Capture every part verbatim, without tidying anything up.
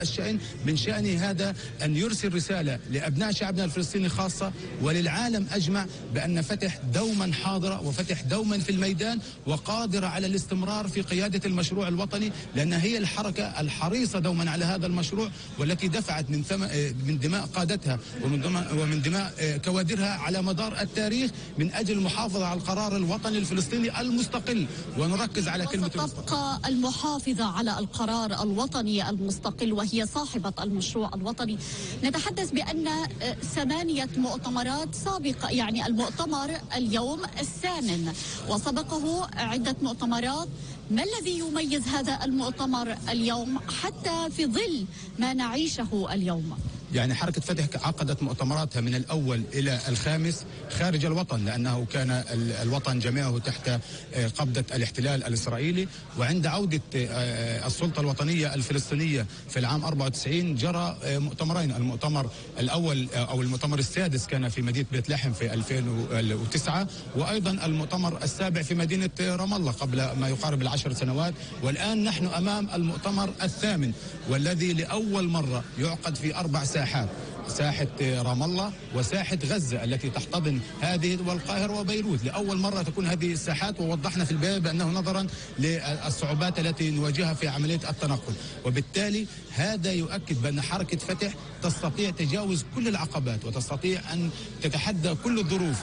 الشأن من شأن هذا أن يرسل رسالة لأبناء شعبنا الفلسطيني خاصة وللعالم أجمع بأن فتح دوما حاضرة وفتح دوما في الميدان وقادرة على الاستمرار في قيادة المشروع الوطني، لأن هي الحركة الحريصة دوما على هذا المشروع والتي دفعت من من دماء قادتها ومن دماء ومن دماء كوادرها على مدار التاريخ من أجل المحافظة على القرار الوطني الفلسطيني المستقل. ونركز على كلمة تبقى المحافظة على القرار الوطني المستقل وهي صاحبة المشروع الوطني. نتحدث بأن ثمانية مؤتمرات سابقة، يعني المؤتمر اليوم الثامن وسبقه عدة مؤتمرات. ما الذي يميز هذا المؤتمر اليوم حتى في ظل ما نعيشه اليوم؟ يعني حركة فتح عقدت مؤتمراتها من الأول إلى الخامس خارج الوطن، لأنه كان الوطن جميعه تحت قبضة الاحتلال الإسرائيلي. وعند عودة السلطة الوطنية الفلسطينية في العام أربعة وتسعين جرى مؤتمرين. المؤتمر الأول أو المؤتمر السادس كان في مدينة بيت لحم في ألفين وتسعة، وأيضا المؤتمر السابع في مدينة رام الله قبل ما يقارب العشر سنوات. والآن نحن أمام المؤتمر الثامن والذي لأول مرة يعقد في أربع ساحات: ساحة رام الله وساحة غزة التي تحتضن هذه والقاهرة وبيروت. لأول مرة تكون هذه الساحات، ووضحنا في البداية بأنه نظرا للصعوبات التي نواجهها في عملية التنقل. وبالتالي هذا يؤكد بأن حركة فتح تستطيع تجاوز كل العقبات وتستطيع أن تتحدى كل الظروف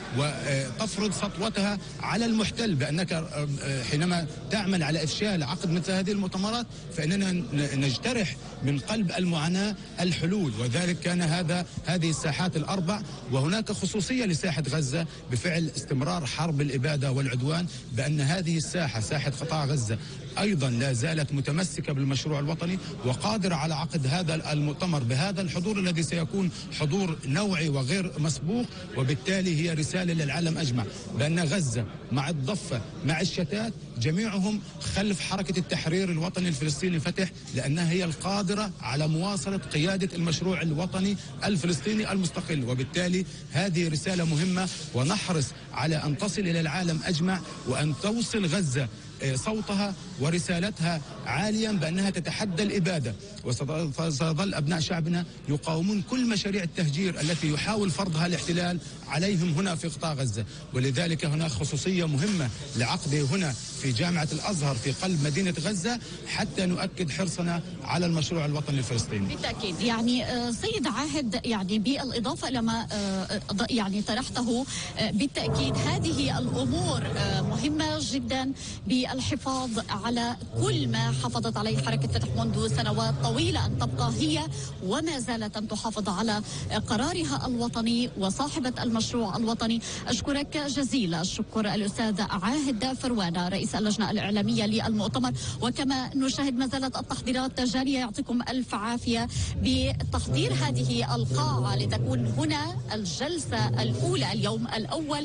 وتفرض سطوتها على المحتل. بأنك حينما تعمل على إفشال عقد مثل هذه المؤتمرات فإننا نجترح من قلب المعاناة الحلول، وذلك كان هذا هذه الساحات الأربع. وهناك خصوصية لساحة غزة بفعل استمرار حرب الإبادة والعدوان، بأن هذه الساحة ساحة قطاع غزة أيضا لا زالت متمسكة بالمشروع الوطني وقادرة على عقد هذا المؤتمر بهذا الحضور الذي سيكون حضور نوعي وغير مسبوق. وبالتالي هي رسالة للعالم أجمع بأن غزة مع الضفة مع الشتات جميعهم خلف حركة التحرير الوطني الفلسطيني فتح، لأنها هي القادرة على مواصلة قيادة المشروع الوطني الفلسطيني المستقل. وبالتالي هذه رسالة مهمة، ونحرص على أن تصل إلى العالم أجمع وأن توصل غزة صوتها ورسالتها عاليا بأنها تتحدى الإبادة. وسيظل أبناء شعبنا يقاومون كل مشاريع التهجير التي يحاول فرضها الاحتلال عليهم هنا في قطاع غزة. ولذلك هناك خصوصية مهمة لعقده هنا في جامعة الأزهر في قلب مدينة غزة حتى نؤكد حرصنا على المشروع الوطني الفلسطيني. بالتأكيد. يعني سيد عاهد، يعني بالإضافة لما يعني طرحته، بالتأكيد هذه الأمور مهمة جدا بالحفاظ على كل ما حافظت عليه حركة فتح منذ سنوات طويلة، أن تبقى هي وما زالت أن تحافظ على قرارها الوطني وصاحبة المشروع الوطني. أشكرك جزيل الشكر الأستاذ عاهد فروانة رئيس اللجنة الإعلامية للمؤتمر. وكما نشاهد ما زالت التحضيرات جارية، يعطيكم ألف عافية بتحضير هذه القاعة لتكون هنا الجلسة الأولى اليوم الأول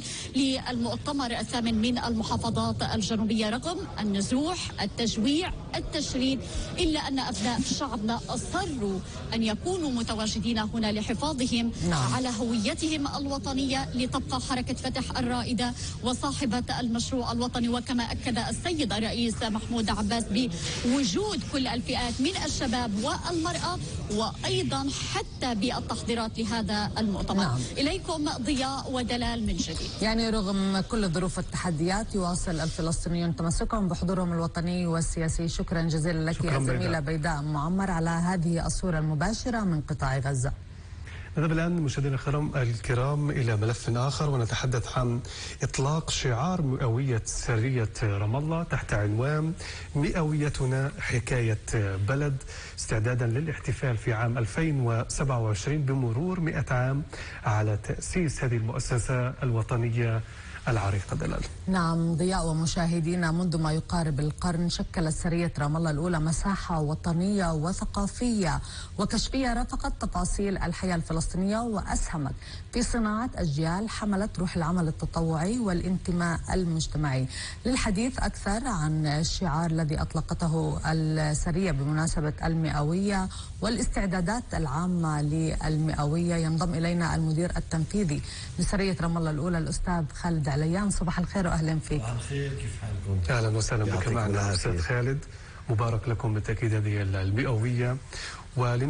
للمؤتمر الثامن من المحافظات الجنوبية، رغم النزوح التجويع التشريد، إلا أن أبناء شعبنا أصروا أن يكونوا متواجدين هنا لحفاظهم نعم. على هويتهم الوطنية، لتبقى حركة فتح الرائدة وصاحبة المشروع الوطني. وكما أكد السيد الرئيس محمود عباس بوجود كل الفئات من الشباب والمرأة، وأيضا حتى بالتحضيرات لهذا المؤتمر نعم. إليكم ضياء ودلال من جديد. يعني رغم كل ظروف التحديات يواصل الفلسطينيون تمسكهم بحضورهم الوطني والسياسي. شكرا جزيلا لك يا زميلة بيداء معمر على هذه الصورة المباشرة من قطاع غزة. نذهب الآن مشاهدينا الكرام إلى ملف آخر، ونتحدث عن إطلاق شعار مئوية سرية رام الله تحت عنوان مئويتنا حكاية بلد، استعدادا للاحتفال في عام ألفين وسبعة وعشرين بمرور مئة عام على تأسيس هذه المؤسسة الوطنية العريقة. دلال. نعم ضياء ومشاهدينا، منذ ما يقارب القرن شكلت سرية رام الله الأولى مساحة وطنية وثقافية وكشفية رافقت تفاصيل الحياة الفلسطينية، وأسهمت في صناعة أجيال حملت روح العمل التطوعي والانتماء المجتمعي. للحديث أكثر عن الشعار الذي أطلقته السرية بمناسبة المئوية والاستعدادات العامة للمئوية ينضم إلينا المدير التنفيذي لسرية رام الله الأولى الأستاذ خالد عليان. صباح الخير واهلا فيك. صباح الخير، كيف حالكم؟ اهلا وسهلا بك معنا استاذ خالد. مبارك لكم بالتاكيد هذه المئويه.